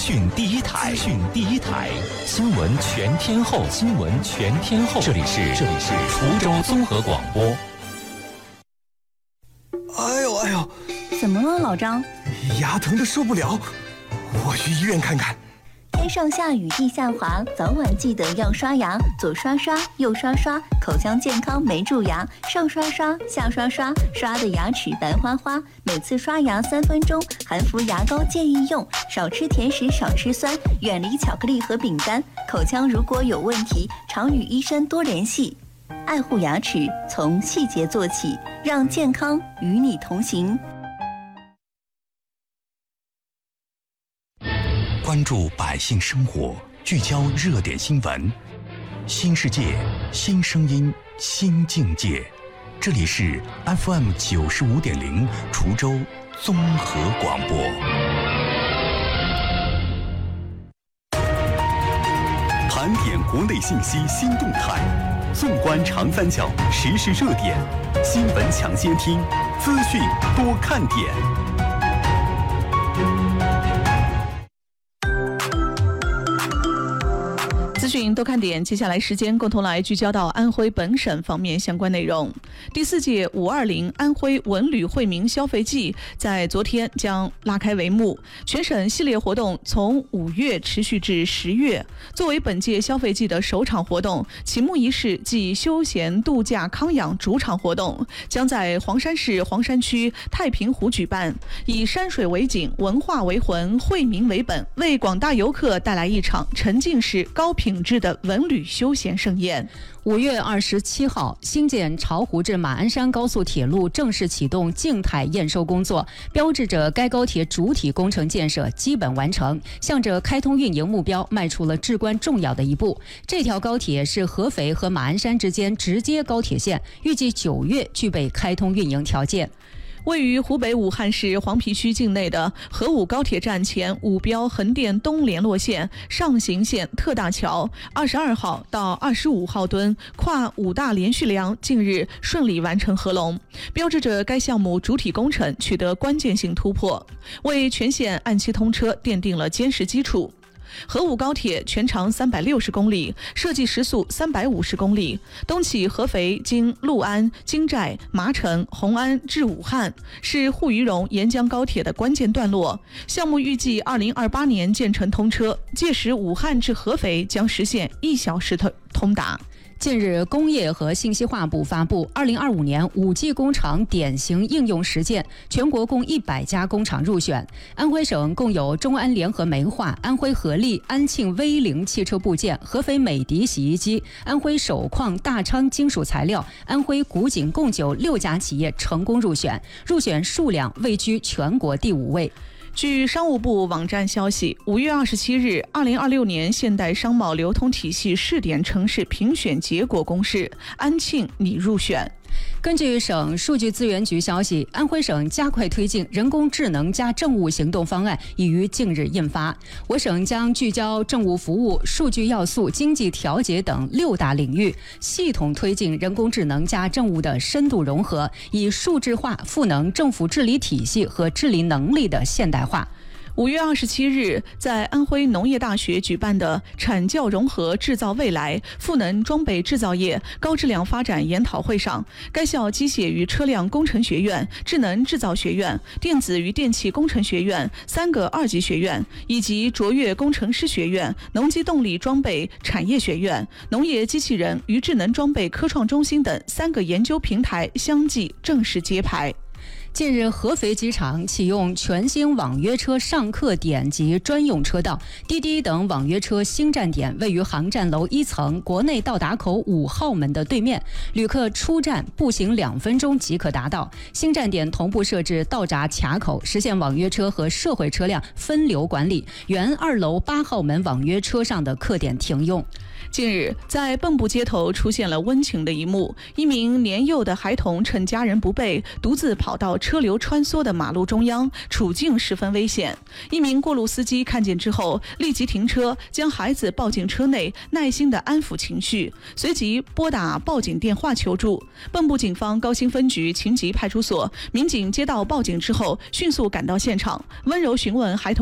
讯第一台，新闻全天候，这里是滁州综合广播。 哎呦， 怎么了，老张？ 牙疼的受不了，我去医院看看。 天上下雨地下滑，早晚记得要刷牙，左刷刷右刷刷，口腔健康没蛀牙，上刷刷下刷刷，刷的牙齿白花花。每次刷牙3分钟，含氟牙膏建议用，少吃甜食，少吃酸，远离巧克力和饼干。口腔如果有问题，常与医生多联系。爱护牙齿，从细节做起，让健康与你同行。 关注百姓生活，聚焦热点新闻，新世界，新声音，新境界。这里是 FM 95.0滁州综合广播。盘点国内信息新动态，纵观长三角时事热点，新闻抢先听，资讯多看点。 资讯多看点，接下来时间共同来聚焦到安徽本省方面相关内容。第4届520安徽文旅惠民消费季在昨天将拉开帷幕，全省系列活动从5月持续至10月。作为本届消费季的首场活动，启幕仪式暨休闲度假康养主场活动将在黄山市黄山区太平湖举办，以山水为景、文化为魂、惠民为本，为广大游客带来一场沉浸式高品质的文旅休闲盛宴。 5月27号，兴建巢湖至马鞍山高速铁路正式启动静态验收工作，标志着该高铁主体工程建设基本完成，向着开通运营目标迈出了至关重要的一步。这条高铁是合肥和马鞍山之间直接高铁线，预计9月具备开通运营条件。 位于湖北武汉市黄陂区境内的合武高铁站前五标横店东联络线上行线特大桥22号到25号墩跨5大连续梁近日顺利完成合龙，标志着该项目主体工程取得关键性突破，为全线按期通车奠定了坚实基础。合武高铁全长360公里，设计时速350公里，东起合肥经六安、金寨、麻城、红安至武汉，是沪渝蓉沿江高铁的关键段落。项目预计2028年建成通车，届时武汉至合肥将实现1小时通达。 近日，工业和信息化部发布2025年5G 工厂典型应用实践，全国共100家工厂入选。安徽省共有中安联合煤化、安徽合力、安庆威凌汽车部件、合肥美的洗衣机、安徽首矿大昌金属材料、安徽古井贡酒6家企业成功入选，入选数量位居全国第5位。 据商务部网站消息，5月27日，2026年现代商贸流通体系试点城市评选结果公示，安庆拟入选。 根据省数据资源局消息，安徽省加快推进人工智能加政务行动方案已于近日印发。我省将聚焦政务服务、数据要素、经济调节等6大领域，系统推进人工智能加政务的深度融合，以数字化赋能政府治理体系和治理能力的现代化。 5月27日，在安徽农业大学举办的产教融合制造未来赋能装备制造业高质量发展研讨会上，该校机械与车辆工程学院、智能制造学院、电子与电气工程学院3个2级学院，以及卓越工程师学院、农机动力装备产业学院、农业机器人与智能装备科创中心等3个研究平台相继正式揭牌。 近日，合肥机场启用全新网约车上客点及专用车道，滴滴等网约车新站点位于航站楼1层国内到达口5号门的对面，旅客出站步行2分钟即可达到。新站点同步设置道闸卡口，实现网约车和社会车辆分流管理，原2楼8号门网约车上的客点停用。 近日，在蚌埠街头出现了温情的一幕，一名年幼的孩童趁家人不备，独自跑到车流穿梭的马路中央，处境十分危险。一名过路司机看见之后，立即停车，将孩子抱进车内，耐心地安抚情绪，随即拨打报警电话求助。蚌埠警方高新分局秦集派出所民警接到报警之后，迅速赶到现场，温柔询问孩童